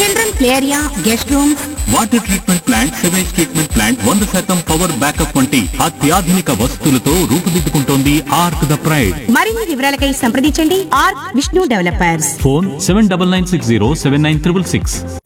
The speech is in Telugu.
Children play area, guest rooms, water treatment plant, sewage treatment plant, 100% power backup వంటి అత్యాధునిక వసతులతో రూపుదిద్దుకుంటోంది ఆర్క్ ద ప్రైడ్. మరిన్ని వివరాలకై సంప్రదించండి ఆర్క్ విష్ణు డెవలపర్స్. ఫోన్ 7996079366.